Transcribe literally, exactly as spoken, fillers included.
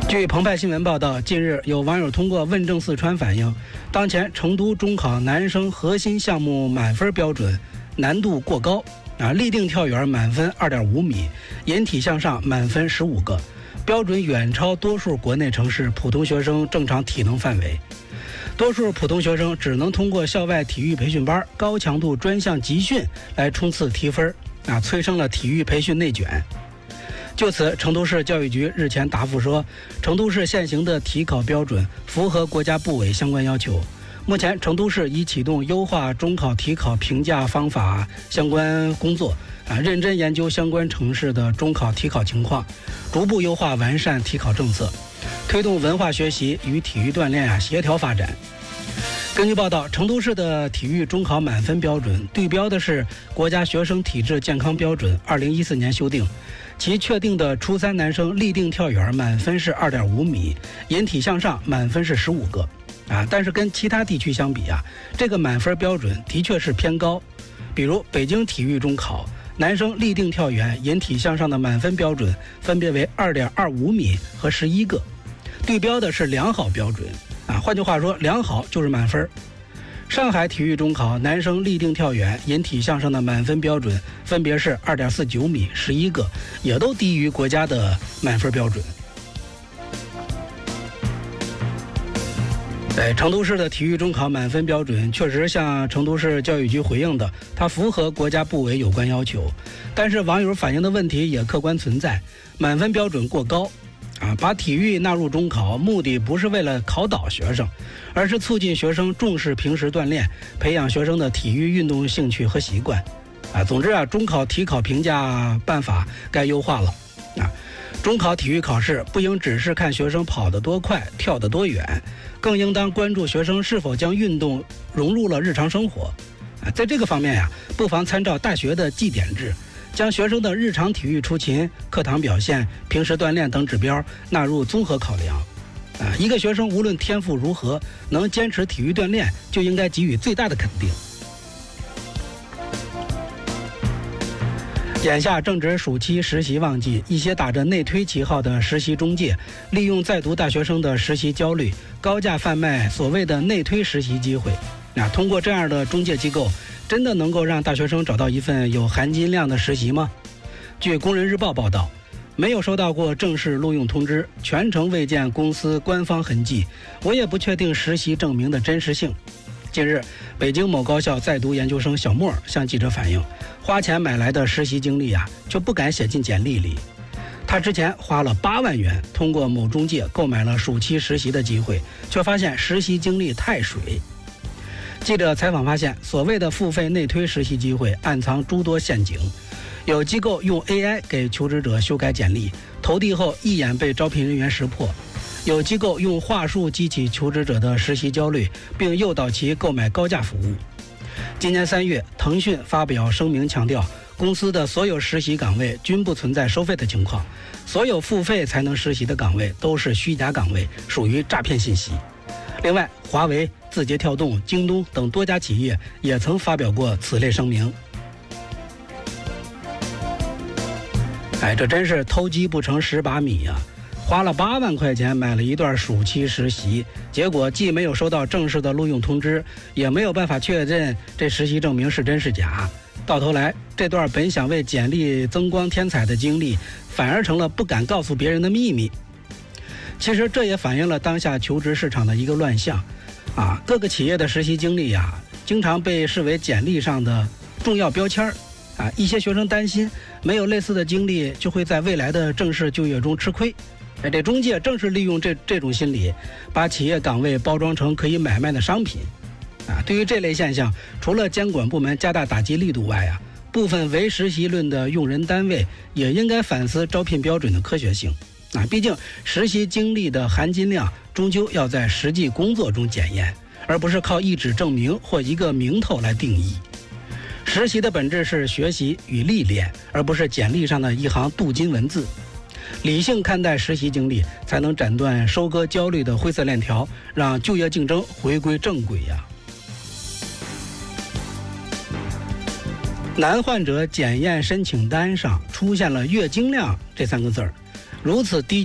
据澎湃新闻报道，近日有网友通过问政四川反映，当前成都中考男生核心项目满分标准难度过高啊，立定跳远满分 二点五米，引体向上满分十五个，标准远超多数国内城市普通学生正常体能范围。多数普通学生只能通过校外体育培训班、高强度专项集训来冲刺提分啊，催生了体育培训内卷。就此，成都市教育局日前答复说，成都市现行的体考标准符合国家部委相关要求。目前，成都市已启动优化中考体考评价方法相关工作，啊，认真研究相关城市的中考体考情况，逐步优化完善体考政策，推动文化学习与体育锻炼啊协调发展。根据报道，成都市的体育中考满分标准对标的是国家学生体质健康标准二零一四年修订，其确定的初三男生立定跳远满分是 二点五米，引体向上满分是十五个啊，但是跟其他地区相比啊，这个满分标准的确是偏高。比如北京体育中考，男生立定跳远引体向上的满分标准分别为 二点二五米和十一个，对标的是良好标准啊，换句话说，良好就是满分。上海体育中考男生立定跳远引体向上的满分标准分别是 二点四九米、十一个，也都低于国家的满分标准。对，成都市的体育中考满分标准确实向成都市教育局回应的，它符合国家部委有关要求。但是网友反映的问题也客观存在，满分标准过高啊，把体育纳入中考，目的不是为了考倒学生，而是促进学生重视平时锻炼，培养学生的体育运动兴趣和习惯。啊，总之啊，中考体考评价办法该优化了。啊，中考体育考试不应只是看学生跑得多快、跳得多远，更应当关注学生是否将运动融入了日常生活。啊，在这个方面呀，不妨参照大学的绩点制，将学生的日常体育出勤、课堂表现、平时锻炼等指标纳入综合考量。啊，一个学生无论天赋如何，能坚持体育锻炼，就应该给予最大的肯定。眼下正值暑期实习旺季，一些打着内推旗号的实习中介，利用在读大学生的实习焦虑，高价贩卖所谓的内推实习机会。那通过这样的中介机构，真的能够让大学生找到一份有含金量的实习吗？据工人日报报道，没有收到过正式录用通知，全程未见公司官方痕迹，我也不确定实习证明的真实性。近日，北京某高校在读研究生小莫向记者反映，花钱买来的实习经历啊，却不敢写进简历里。他之前花了八万元，通过某中介购买了暑期实习的机会，却发现实习经历太水。记者采访发现，所谓的付费内推实习机会暗藏诸多陷阱。有机构用 A I 给求职者修改简历，投递后一眼被招聘人员识破。有机构用话术激起求职者的实习焦虑，并诱导其购买高价服务。今年三月，腾讯发表声明强调，公司的所有实习岗位均不存在收费的情况，所有付费才能实习的岗位都是虚假岗位，属于诈骗信息。另外，华为、字节跳动、京东等多家企业也曾发表过此类声明。哎，这真是偷鸡不成蚀把米呀、啊！花了八万块钱买了一段暑期实习，结果既没有收到正式的录用通知，也没有办法确认这实习证明是真是假。到头来，这段本想为简历增光添彩的经历，反而成了不敢告诉别人的秘密。其实这也反映了当下求职市场的一个乱象啊，各个企业的实习经历呀，经常被视为简历上的重要标签啊。一些学生担心没有类似的经历，就会在未来的正式就业中吃亏。哎，这中介正是利用这这种心理，把企业岗位包装成可以买卖的商品。啊，对于这类现象，除了监管部门加大打击力度外啊，部分唯实习论的用人单位也应该反思招聘标准的科学性。啊，毕竟实习经历的含金量终究要在实际工作中检验，而不是靠一纸证明或一个名头来定义。实习的本质是学习与历练，而不是简历上的一行镀金文字。理性看待实习经历，才能斩断收割焦虑的灰色链条，让就业竞争回归正轨呀。男患者检验申请单上出现了月经量这三个字儿，如此低